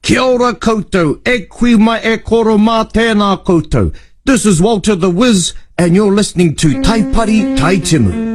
Kia ora koutou, e kui mai e koro mā tēnā koutou. This is Walter the Wiz, and you're listening to Tai Pari Tai Timu.